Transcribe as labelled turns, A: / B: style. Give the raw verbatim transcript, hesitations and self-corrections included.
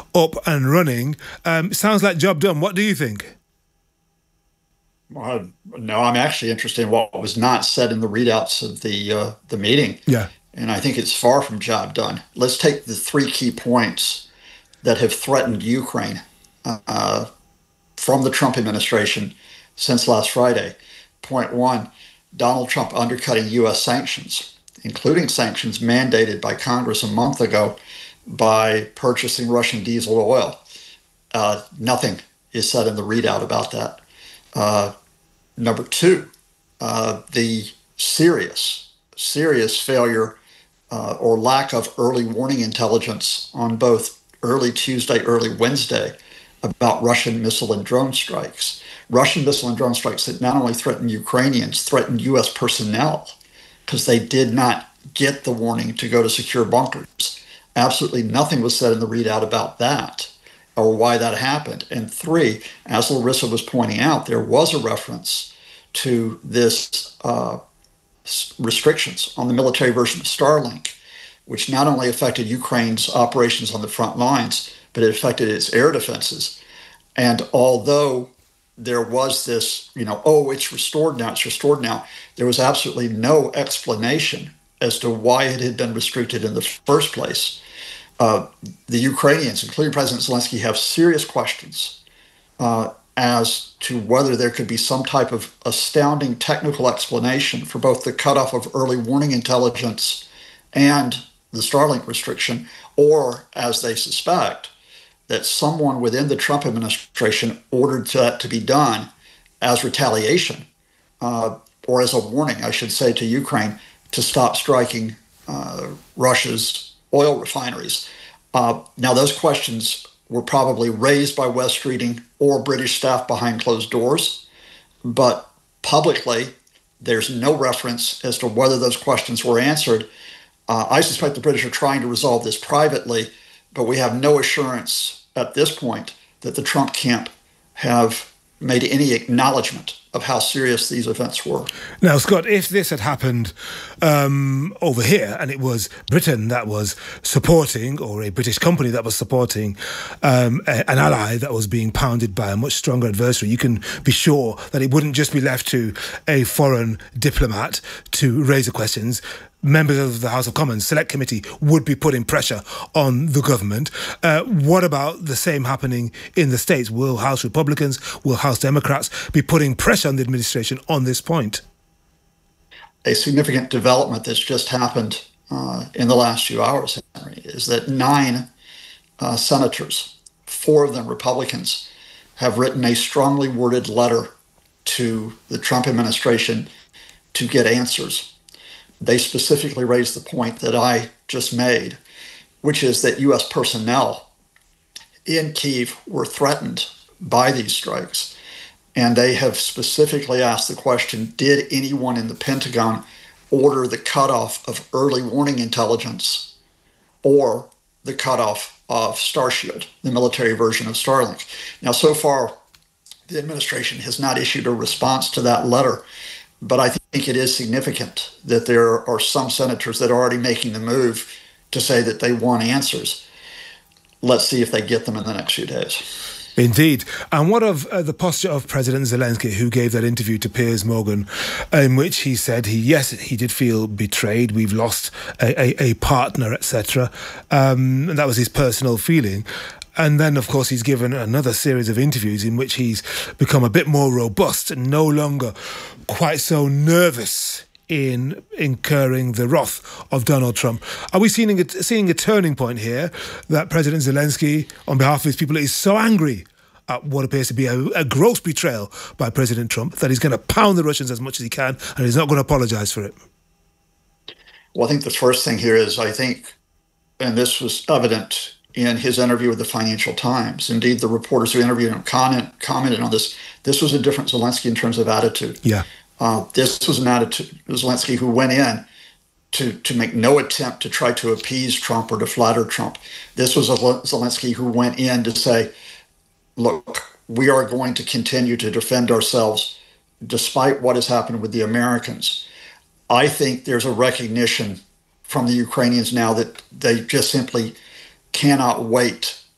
A: up and running. Um, sounds like job done. What do you think?
B: Well, no, I'm actually interested in what was not said in the readouts of the uh, the meeting.
A: Yeah.
B: And I think it's far from job done. Let's take the three key points that have threatened Ukraine uh, from the Trump administration since last Friday. Point one, Donald Trump undercutting U S sanctions, including sanctions mandated by Congress a month ago by purchasing Russian diesel oil. Uh, nothing is said in the readout about that. Uh, number two, uh, the serious, serious failure uh, or lack of early warning intelligence on both early Tuesday, early Wednesday about Russian missile and drone strikes. Russian missile and drone strikes that not only threatened Ukrainians, threatened U S personnel because they did not get the warning to go to secure bunkers. Absolutely nothing was said in the readout about that or why that happened. And three, as Larissa was pointing out, there was a reference to this uh, restrictions on the military version of Starlink, which not only affected Ukraine's operations on the front lines, but it affected its air defenses. And although there was this, you know, oh, it's restored now, it's restored now, there was absolutely no explanation as to why it had been restricted in the first place. Uh, the Ukrainians, including President Zelensky, have serious questions uh, as to whether there could be some type of astounding technical explanation for both the cutoff of early warning intelligence and the Starlink restriction, or, as they suspect, that someone within the Trump administration ordered that to be done as retaliation, uh, or as a warning, I should say, to Ukraine to stop striking uh, Russia's oil refineries. Uh, now, those questions were probably raised by Wes Streeting or British staff behind closed doors, but publicly, there's no reference as to whether those questions were answered. Uh, I suspect the British are trying to resolve this privately, but we have no assurance at this point that the Trump camp have made any acknowledgement of how serious these events were.
A: Now, Scott, if this had happened um, over here and it was Britain that was supporting, or a British company that was supporting um, a, an ally that was being pounded by a much stronger adversary, you can be sure that it wouldn't just be left to a foreign diplomat to raise the questions. Members of the House of Commons Select Committee would be putting pressure on the government. Uh, what about the same happening in the States? Will House Republicans, will House Democrats be putting pressure on the administration on this point?
B: A significant development that's just happened uh, in the last few hours, Henry, is that nine uh, senators, four of them Republicans, have written a strongly worded letter to the Trump administration to get answers. They specifically raised the point that I just made, which is that U S personnel in Kyiv were threatened by these strikes. And they have specifically asked the question, did anyone in the Pentagon order the cutoff of early warning intelligence or the cutoff of Starshield, the military version of Starlink? Now, so far, the administration has not issued a response to that letter. But I think it is significant that there are some senators that are already making the move to say that they want answers. Let's see if they get them in the next few days.
A: Indeed. And what of uh, the posture of President Zelensky, who gave that interview to Piers Morgan, in which he said, he yes, he did feel betrayed, we've lost a, a, a partner, et cetera. Um, and that was his personal feeling. And then, of course, he's given another series of interviews in which he's become a bit more robust and no longer quite so nervous in incurring the wrath of Donald Trump. Are we seeing a, seeing a turning point here that President Zelensky, on behalf of his people, is so angry at what appears to be a, a gross betrayal by President Trump that he's going to pound the Russians as much as he can and he's not going to apologize for it?
B: Well, I think the first thing here is, I think, and this was evident in his interview with the Financial Times. Indeed, the reporters who interviewed him comment, commented on this. This was a different Zelensky in terms of attitude.
A: Yeah.
B: Uh, this was an attitude, Zelensky who went in to, to make no attempt to try to appease Trump or to flatter Trump. This was a Zelensky who went in to say, look, we are going to continue to defend ourselves despite what has happened with the Americans. I think there's a recognition from the Ukrainians now that they just simply cannot wait